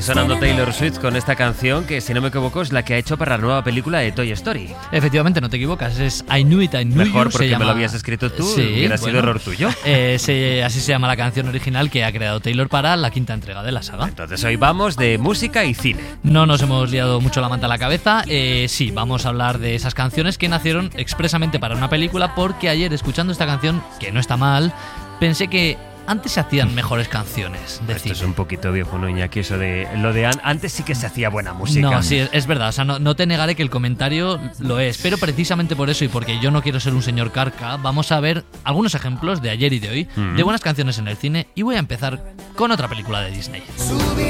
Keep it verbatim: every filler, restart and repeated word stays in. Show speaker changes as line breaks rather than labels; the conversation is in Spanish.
Está sonando Taylor Swift con esta canción que, si no me equivoco, es la que ha hecho para la nueva película de Toy Story.
Efectivamente, no te equivocas, es I Knew It, I Knew
Mejor
You,
porque
se llama...
me lo habías escrito tú,
sí,
hubiera
bueno,
sido error tuyo.
Eh, se, así se llama la canción original que ha creado Taylor para la quinta entrega de la saga.
Entonces hoy vamos de música y cine.
No nos hemos liado mucho la manta a la cabeza, eh, sí, vamos a hablar de esas canciones que nacieron expresamente para una película, porque ayer, escuchando esta canción, que no está mal, pensé que antes se hacían mejores canciones de
Esto
cine.
es un poquito viejo, ¿no, Iñaki? Eso de lo de an- antes sí que se hacía buena música.
No, sí, es, es verdad, o sea, no, no te negaré que el comentario lo es, pero precisamente por eso y porque yo no quiero ser un señor carca, vamos a ver algunos ejemplos de ayer y de hoy,
Mm.
de buenas canciones en el cine, y voy a empezar con otra película de Disney.
Subí